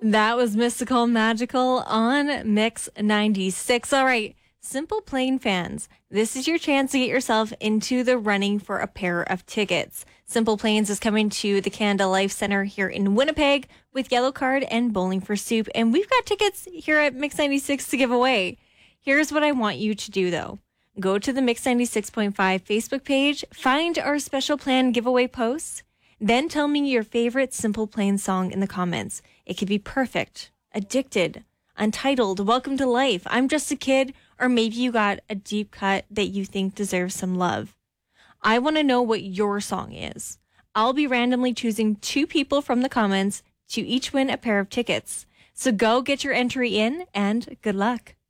That was Mystical Magical on Mix 96. All right, Simple Plain fans, this is your chance to get yourself into the running for a pair of tickets. Simple Plains is coming to the Canada Life Center here in Winnipeg with Yellow Card and Bowling for Soup, and we've got tickets here at Mix 96 to give away. Here's what I want you to do, though. Go to the Mix 96.5 Facebook page, find our special plan giveaway posts, then tell me your favorite Simple Plain song in the comments. It could be Perfect, Addicted, Untitled, Welcome to Life, I'm Just a Kid, or maybe you got a deep cut that you think deserves some love. I want to know what your song is. I'll be randomly choosing 2 people from the comments to each win a pair of tickets. So go get your entry in and good luck.